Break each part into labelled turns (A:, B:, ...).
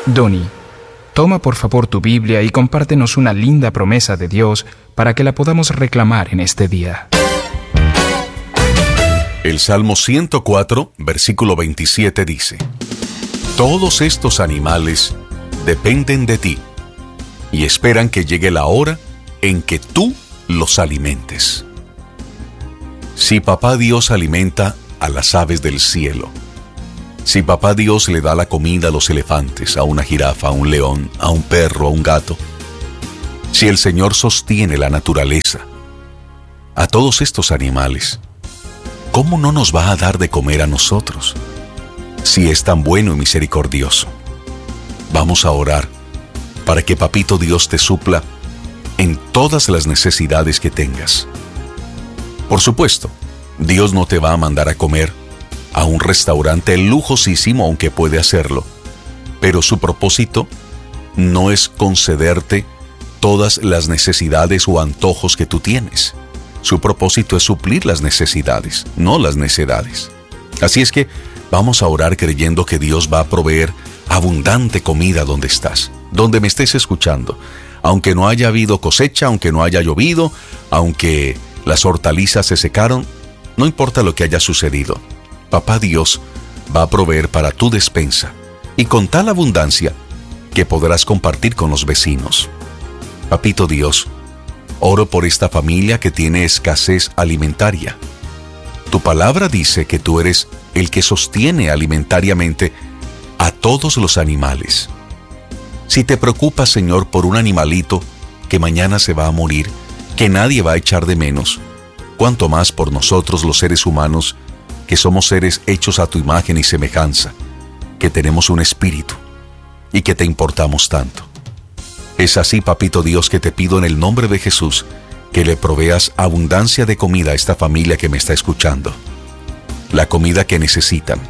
A: Donnie, toma por favor tu Biblia y compártenos una linda promesa de Dios para que la podamos reclamar en este día.
B: El Salmo 104, versículo 27 dice: Todos estos animales dependen de ti y esperan que llegue la hora en que tú los alimentes. Si Papá Dios alimenta a las aves del cielo, si Papá Dios le da la comida a los elefantes, a una jirafa, a un león, a un perro, a un gato, si el Señor sostiene la naturaleza, a todos estos animales, ¿cómo no nos va a dar de comer a nosotros? Si es tan bueno y misericordioso. Vamos a orar para que Papito Dios te supla en todas las necesidades que tengas. Por supuesto, Dios no te va a mandar a comer a un restaurante lujosísimo, aunque puede hacerlo, pero su propósito no es concederte todas las necesidades o antojos que tú tienes. Su propósito es suplir las necesidades, no las necedades. Así es que vamos a orar creyendo que Dios va a proveer abundante comida donde estás, donde me estés escuchando. Aunque no haya habido cosecha, aunque no haya llovido, aunque las hortalizas se secaron, no importa lo que haya sucedido. Papá Dios va a proveer para tu despensa y con tal abundancia que podrás compartir con los vecinos. Papito Dios, oro por esta familia que tiene escasez alimentaria. Tu palabra dice que tú eres el que sostiene alimentariamente a todos los animales. Si te preocupas, Señor, por un animalito que mañana se va a morir, que nadie va a echar de menos, cuánto más por nosotros los seres humanos, que somos seres hechos a tu imagen y semejanza, que tenemos un espíritu y que te importamos tanto. Es así, Papito Dios, que te pido en el nombre de Jesús que le proveas abundancia de comida a esta familia que me está escuchando. La comida que necesitan.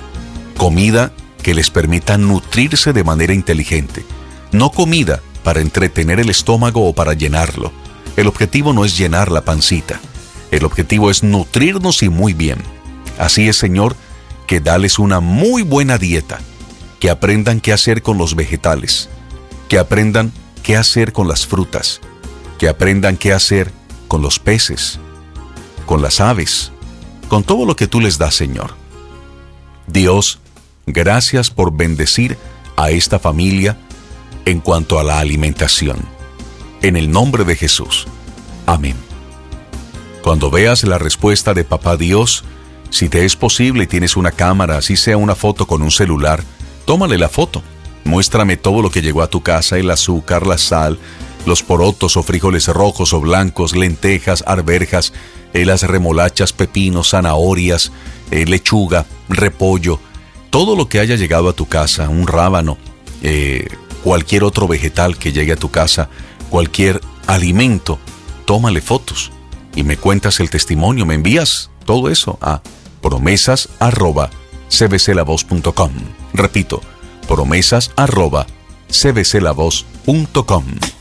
B: Comida que les permita nutrirse de manera inteligente. No comida para entretener el estómago o para llenarlo. El objetivo no es llenar la pancita. El objetivo es nutrirnos y muy bien. Así es, Señor, que dales una muy buena dieta. Que aprendan qué hacer con los vegetales. Que aprendan qué hacer con las frutas. Que aprendan qué hacer con los peces, con las aves, con todo lo que tú les das, Señor. Dios, gracias por bendecir a esta familia en cuanto a la alimentación. En el nombre de Jesús. Amén. Cuando veas la respuesta de Papá Dios, si te es posible y tienes una cámara, así sea una foto con un celular, tómale la foto. Muéstrame todo lo que llegó a tu casa: el azúcar, la sal, los porotos o frijoles rojos o blancos, lentejas, arvejas, las remolachas, pepinos, zanahorias, lechuga, repollo, todo lo que haya llegado a tu casa, un rábano, cualquier otro vegetal que llegue a tu casa, cualquier alimento, tómale fotos y me cuentas el testimonio, me envías todo eso a promesas@cbclavoz.com. Repito, promesas@cbclavoz.com.